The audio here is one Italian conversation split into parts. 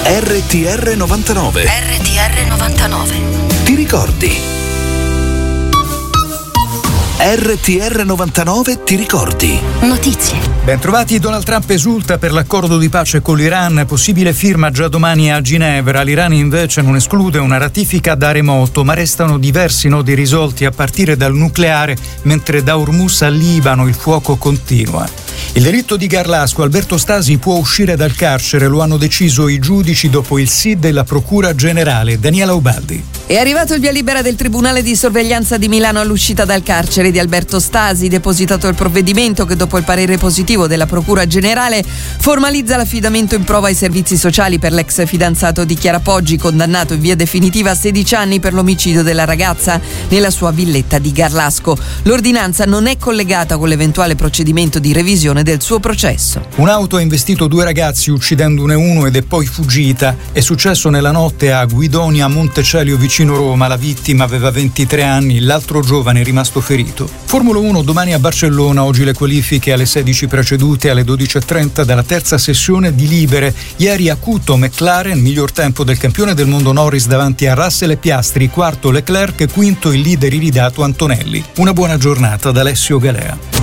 RTR 99. RTR 99. Ti ricordi? RTR 99 ti ricordi? Notizie. Bentrovati. Donald Trump esulta per l'accordo di pace con l'Iran, possibile firma già domani a Ginevra. L'Iran invece non esclude una ratifica da remoto, ma restano diversi nodi risolti a partire dal nucleare, mentre da Hormuz al Libano il fuoco continua. Il delitto di Garlasco, Alberto Stasi può uscire dal carcere, lo hanno deciso i giudici dopo il sì della Procura Generale. Daniela Ubaldi. È arrivato il via libera del Tribunale di Sorveglianza di Milano all'uscita dal carcere di Alberto Stasi, depositato il provvedimento che dopo il parere positivo della Procura Generale formalizza l'affidamento in prova ai servizi sociali per l'ex fidanzato di Chiara Poggi, condannato in via definitiva a 16 anni per l'omicidio della ragazza nella sua villetta di Garlasco. L'ordinanza non è collegata con l'eventuale procedimento di revisione del suo processo. Un'auto ha investito 2 ragazzi uccidendone uno ed è poi fuggita. È successo nella notte a Guidonia, Montecelio vicino Roma. La vittima aveva 23 anni, l'altro giovane è rimasto ferito. Formula 1 domani a Barcellona, oggi le qualifiche alle 16 precedute alle 12.30 dalla terza sessione di libere. Ieri acuto McLaren, miglior tempo del campione del mondo Norris davanti a Russell e Piastri, quarto Leclerc e quinto il leader iridato Antonelli. Una buona giornata da Alessio Galea.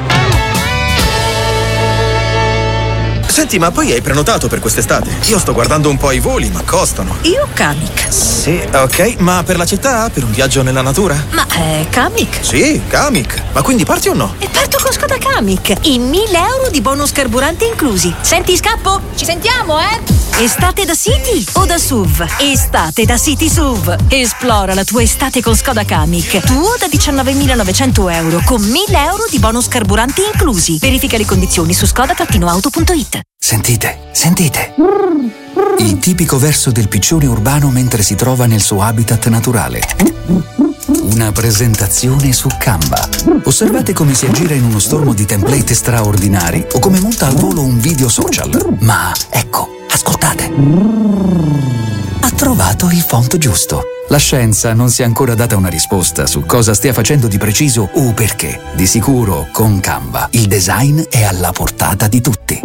Senti, ma poi hai prenotato per quest'estate? Io sto guardando un po' i voli, ma costano. Io Kamiq. Sì, ok, ma per la città? Per un viaggio nella natura? Ma Kamiq? Sì, Kamiq. Ma quindi parti o no? E parto con Skoda Kamiq. I 1.000 euro di bonus carburante inclusi. Senti, scappo? Ci sentiamo, Estate da City o da SUV? Estate da City SUV. Esplora la tua estate con Skoda Kamiq. Tuo da 19.900 euro con 1.000 euro di bonus carburante inclusi. Verifica le condizioni su skoda-auto.it. Sentite. Il tipico verso del piccione urbano mentre si trova nel suo habitat naturale. Una presentazione su Canva. Osservate come si aggira in uno stormo di template straordinari o come monta al volo un video social. Ma ecco, ascoltate. Ha trovato il font giusto. La scienza non si è ancora data una risposta su cosa stia facendo di preciso o perché. Di sicuro, con Canva, il design è alla portata di tutti.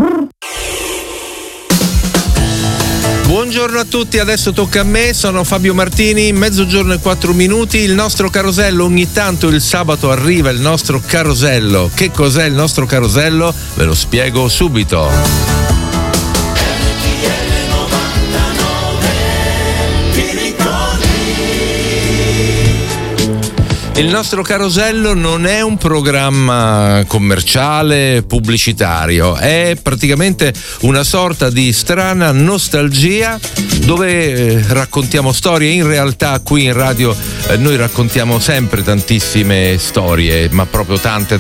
Buongiorno a tutti, adesso tocca a me, sono Fabio Martini, 12:04, il nostro carosello, ogni tanto il sabato arriva il nostro carosello. Che cos'è il nostro carosello? Ve lo spiego subito. Il nostro carosello non è un programma commerciale, pubblicitario, è praticamente una sorta di strana nostalgia dove raccontiamo storie. In realtà qui in radio noi raccontiamo sempre tantissime storie, ma proprio tante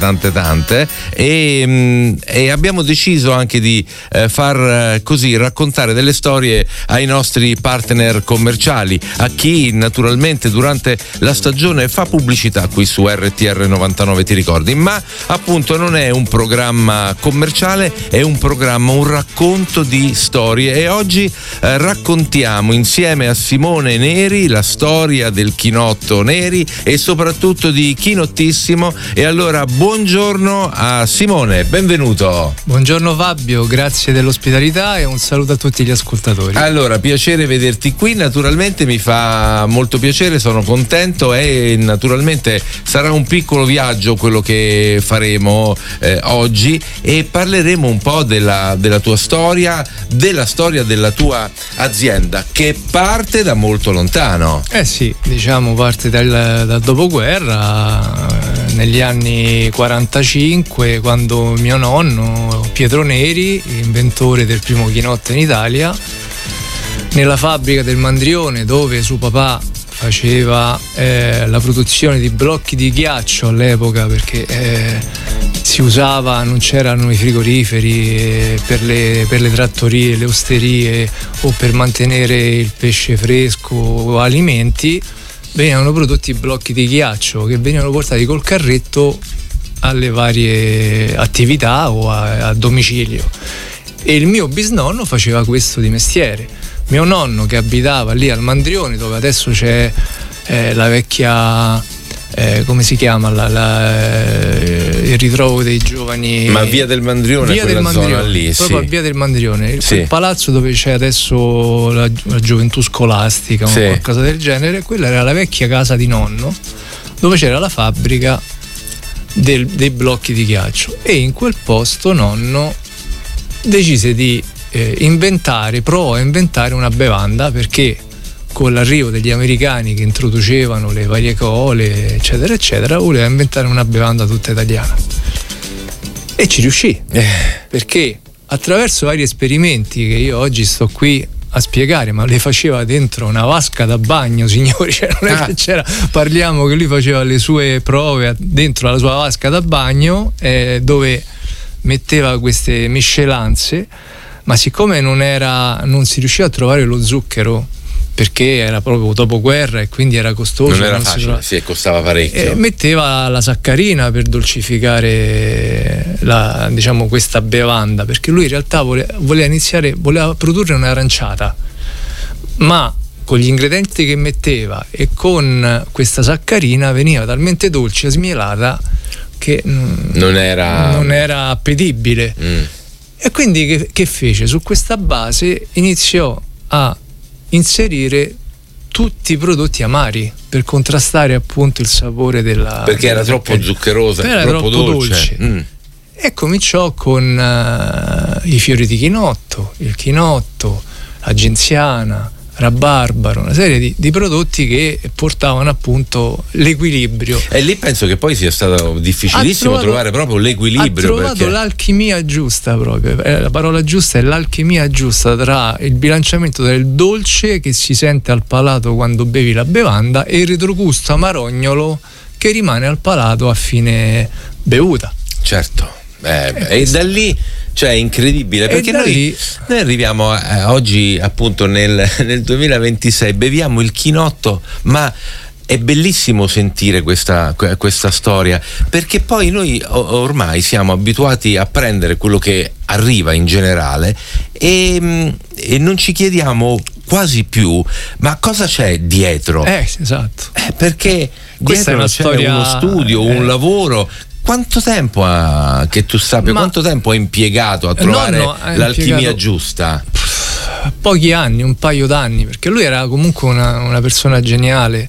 e abbiamo deciso anche di far così raccontare delle storie ai nostri partner commerciali, a chi naturalmente durante la stagione fa pubblicità qui su RTR 99 ti ricordi, ma appunto non è un programma commerciale, è un programma, un racconto di storie e oggi raccontiamo insieme a Simone Neri la storia del chinotto Neri e soprattutto di Chinottissimo. E allora buongiorno a Simone, benvenuto. Buongiorno Fabio, grazie dell'ospitalità e un saluto a tutti gli ascoltatori. Allora, piacere vederti qui, naturalmente mi fa molto piacere, sono contento e naturalmente sarà un piccolo viaggio quello che faremo oggi e parleremo un po' della tua storia, della storia della tua azienda che parte da molto lontano. Sì, diciamo parte dal dopoguerra, negli anni 45, quando mio nonno Pietro Neri, inventore del primo chinotto in Italia, nella fabbrica del Mandrione dove suo papà faceva la produzione di blocchi di ghiaccio all'epoca, perché si usava, non c'erano i frigoriferi per le trattorie, le osterie o per mantenere il pesce fresco o alimenti, venivano prodotti blocchi di ghiaccio che venivano portati col carretto alle varie attività o a domicilio, e il mio bisnonno faceva questo di mestiere. Mio nonno, che abitava lì al Mandrione, dove adesso c'è la vecchia come si chiama il ritrovo dei giovani, ma Via del Mandrione, Via del Mandrione, zona lì, proprio sì. Via del Mandrione, sì. Il palazzo dove c'è adesso la gioventù scolastica o sì. qualcosa del genere, quella era la vecchia casa di nonno dove c'era la fabbrica dei blocchi di ghiaccio, e in quel posto nonno decise di provò a inventare una bevanda, perché con l'arrivo degli americani che introducevano le varie cole eccetera eccetera, voleva inventare una bevanda tutta italiana, e ci riuscì, perché attraverso vari esperimenti che io oggi sto qui a spiegare, ma le faceva dentro una vasca da bagno, signori, cioè non è che c'era, parliamo che lui faceva le sue prove dentro la sua vasca da bagno, dove metteva queste miscelanze, ma siccome non si riusciva a trovare lo zucchero, perché era proprio dopoguerra e quindi era costoso, non era facile, costava parecchio, metteva la saccarina per dolcificare questa bevanda, perché lui in realtà voleva produrre un'aranciata, ma con gli ingredienti che metteva e con questa saccarina veniva talmente dolce e smielata che non era appetibile. E quindi che fece? Su questa base iniziò a inserire tutti i prodotti amari per contrastare appunto il sapore perché era troppo zuccherosa, era troppo dolce. E cominciò con i fiori di chinotto, il chinotto, la genziana, rabarbaro, una serie di prodotti che portavano appunto l'equilibrio. E lì penso che poi sia stato difficilissimo trovare proprio l'equilibrio. Ha trovato l'alchimia giusta, proprio la parola giusta è l'alchimia giusta tra il bilanciamento del dolce che si sente al palato quando bevi la bevanda e il retrogusto amarognolo che rimane al palato a fine bevuta. Certo. E da lì, cioè, è incredibile, perché noi arriviamo oggi appunto nel 2026, beviamo il chinotto, ma è bellissimo sentire questa storia, perché poi noi ormai siamo abituati a prendere quello che arriva in generale e non ci chiediamo quasi più ma cosa c'è dietro. Esatto. Perché questa dietro è una c'è storia, uno studio, un lavoro. Quanto tempo che tu sappia, quanto tempo ha impiegato a trovare l'alchimia giusta? Pochi anni, un paio d'anni, perché lui era comunque una persona geniale,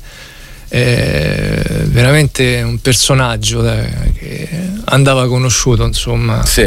veramente un personaggio che andava conosciuto, insomma. Sì.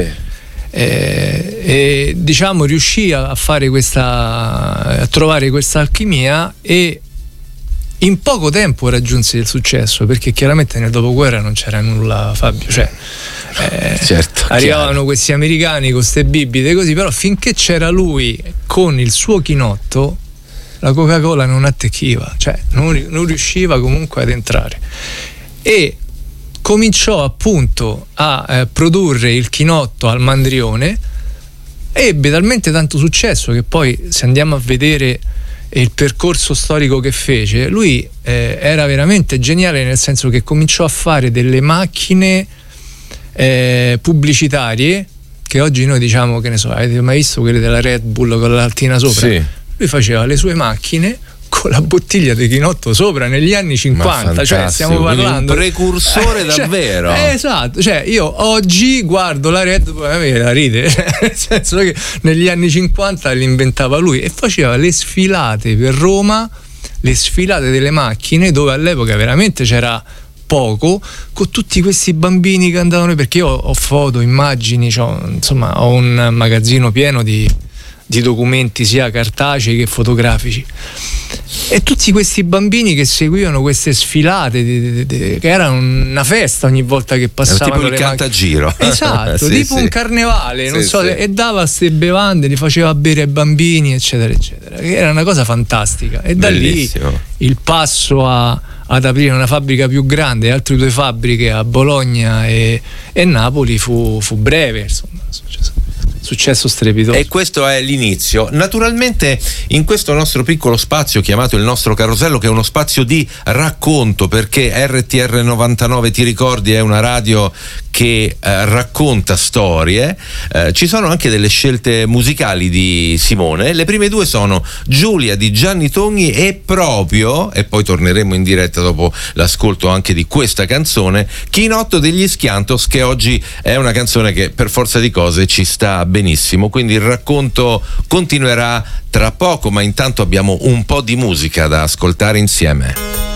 E diciamo riuscì a fare a trovare questa alchimia, e in poco tempo raggiunse il successo, perché chiaramente nel dopoguerra non c'era nulla, Fabio, cioè certo, arrivavano chiaro. Questi americani con ste bibite così, però finché c'era lui con il suo chinotto la Coca-Cola non attecchiva, cioè non riusciva comunque ad entrare, e cominciò appunto a produrre il chinotto al Mandrione, ebbe talmente tanto successo che poi, se andiamo a vedere il percorso storico che fece, lui era veramente geniale, nel senso che cominciò a fare delle macchine pubblicitarie che oggi noi diciamo, che ne so, avete mai visto quelle della Red Bull con l'altina sopra? Sì. Lui faceva le sue macchine con la bottiglia di chinotto sopra negli anni 50, cioè stiamo parlando un precursore davvero. Esatto, cioè io oggi guardo la Red Bull e la ride, nel senso che negli anni 50 l'inventava lui e faceva le sfilate per Roma, le sfilate delle macchine, dove all'epoca veramente c'era poco, con tutti questi bambini che andavano, perché io ho foto, immagini, insomma ho un magazzino pieno di documenti sia cartacei che fotografici, e tutti questi bambini che seguivano queste sfilate che erano una festa ogni volta che passavano, tipo il cantagiro. Esatto, sì, tipo un carnevale, non so, sì. E dava queste bevande, li faceva bere ai bambini eccetera eccetera, che era una cosa fantastica, e da bellissimo. Lì il passo ad aprire una fabbrica più grande e altre 2 fabbriche a Bologna e Napoli fu breve, insomma, successo strepitoso. E questo è l'inizio. Naturalmente in questo nostro piccolo spazio chiamato il nostro carosello, che è uno spazio di racconto, perché RTR 99 ti ricordi è una radio che racconta storie. Ci sono anche delle scelte musicali di Simone. Le prime due sono Giulia di Gianni Togni e proprio, e poi torneremo in diretta dopo l'ascolto anche di questa canzone, Chinotto degli Schiantos, che oggi è una canzone che per forza di cose ci sta benissimo, quindi il racconto continuerà tra poco, ma intanto abbiamo un po' di musica da ascoltare insieme.